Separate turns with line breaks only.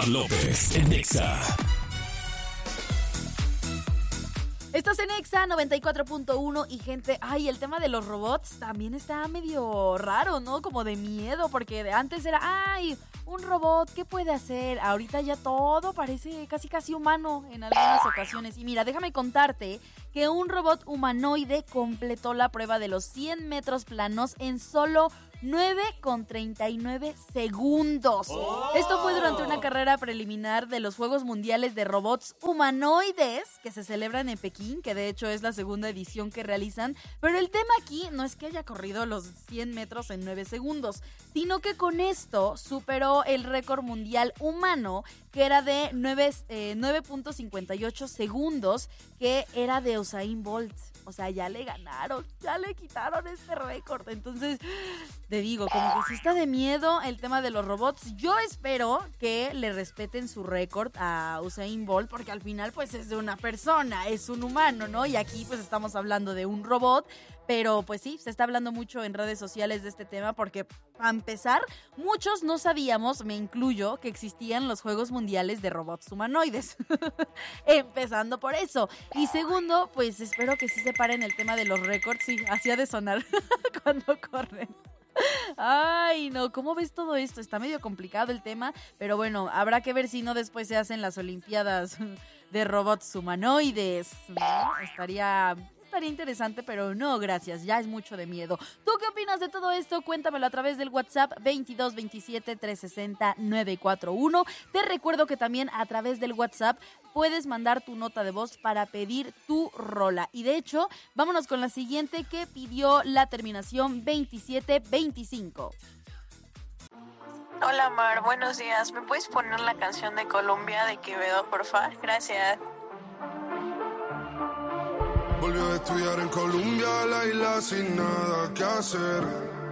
Mar López en Exa.
Estás en Exa 94.1 y gente, el tema de los robots también está medio raro, ¿no? Como de miedo, porque de antes era, un robot, ¿qué puede hacer? Ahorita ya todo parece casi humano en algunas ocasiones. Y mira, déjame contarte que un robot humanoide completó la prueba de los 100 metros planos en solo 9,39 segundos. Esto fue durante una carrera preliminar de los Juegos Mundiales de Robots Humanoides que se celebran en Pekín, que de hecho es la segunda edición que realizan. Pero el tema aquí no es que haya corrido los 100 metros en 9 segundos, sino que con esto superó el récord mundial humano, que era de 9.58 segundos, que era de Usain Bolt. O sea, ya le ganaron, ya le quitaron este récord. Entonces, te digo, como que sí está de miedo el tema de los robots. Yo espero que le respeten su récord a Usain Bolt, porque al final pues es de una persona, es un humano, ¿no? Y aquí pues estamos hablando de un robot. Pero pues sí, se está hablando mucho en redes sociales de este tema porque, para empezar, muchos no sabíamos, me incluyo, que existían los Juegos Mundiales de Robots Humanoides. Empezando por eso. Y segundo, pues espero que sí se paren el tema de los récords. Sí, hacía de sonar cuando corren. Ay, no, ¿cómo ves todo esto? Está medio complicado el tema, pero bueno, habrá que ver si no después se hacen las Olimpiadas de robots humanoides, ¿no? Estaría interesante, pero no, gracias, ya es mucho de miedo. ¿Tú qué opinas de todo esto? Cuéntamelo a través del WhatsApp 22 27 360 941. Te recuerdo que también a través del WhatsApp puedes mandar tu nota de voz para pedir tu rola. Y de hecho, vámonos con la siguiente que pidió la terminación 2725.
Hola Mar, buenos días. ¿Me puedes poner la canción de Colombia de Quevedo, porfa? Gracias.
Volvió a estudiar en Colombia, la isla sin nada que hacer.